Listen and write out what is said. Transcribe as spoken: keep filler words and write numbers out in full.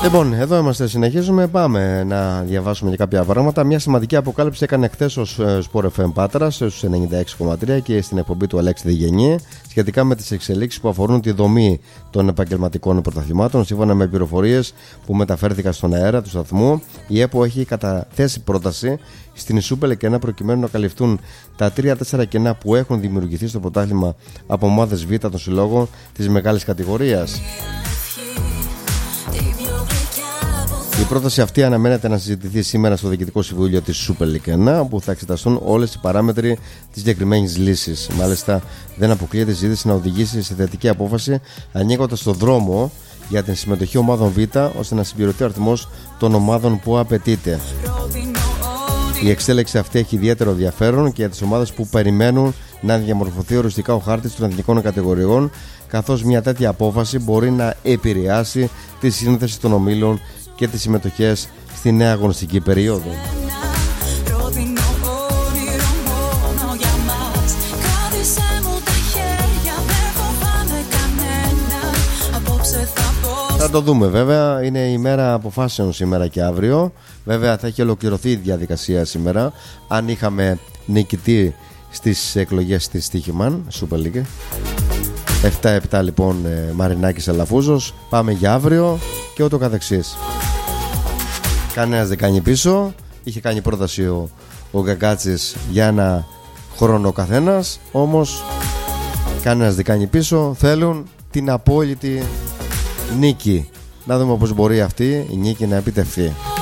Λοιπόν, εδώ είμαστε, συνεχίζουμε. Πάμε να διαβάσουμε και κάποια πράγματα. Μια σημαντική αποκάλυψη έκανε χθες ο Sport εφ εμ Πάτρας στους ενενήντα έξι κόμμα τρία και στην εκπομπή του Αλέξη Διγενή σχετικά με τις εξελίξεις που αφορούν τη δομή των επαγγελματικών πρωταθλημάτων. Σύμφωνα με πληροφορίες που μεταφέρθηκαν στον αέρα του σταθμού, η ΕΠΟ έχει καταθέσει πρόταση στην Super League προκειμένου να καλυφθούν τα τρία τέσσερα κενά που έχουν δημιουργηθεί στο πρωτάθλημα από ομάδες Β των συλλόγων της μεγάλης κατηγορίας. Η πρόταση αυτή αναμένεται να συζητηθεί σήμερα στο Διοικητικό Συμβούλιο της Super League ένα, όπου θα εξεταστούν όλες οι παράμετροι της συγκεκριμένης λύσης. Μάλιστα, δεν αποκλείεται η συζήτηση να οδηγήσει σε θετική απόφαση, ανοίγοντας το δρόμο για την συμμετοχή ομάδων Β, ώστε να συμπληρωθεί ο αριθμός των ομάδων που απαιτείται. Η εξέλιξη αυτή έχει ιδιαίτερο ενδιαφέρον και για τις ομάδες που περιμένουν να διαμορφωθεί οριστικά ο χάρτης των εθνικών κατηγοριών, καθώς μια τέτοια απόφαση μπορεί να επηρεάσει τη σύνθεση των ομίλων και τις συμμετοχές στη νέα αγωνιστική περίοδο. Θα το δούμε βέβαια, είναι η μέρα αποφάσεων σήμερα και αύριο. Βέβαια θα έχει ολοκληρωθεί η διαδικασία σήμερα, αν είχαμε νικητή στις εκλογές της Στίχημαν Super League. επτά επτά λοιπόν Μαρινάκης Αλαφούζος. Πάμε για αύριο και ούτω καθεξής. Κανένας δεν κάνει πίσω. Είχε κάνει πρόταση ο, ο Γκαγκάτσης για ένα χρόνο ο καθένας, όμως κανένας δεν κάνει πίσω. Θέλουν την απόλυτη νίκη. Να δούμε πώς μπορεί αυτή η νίκη να επιτευχθεί.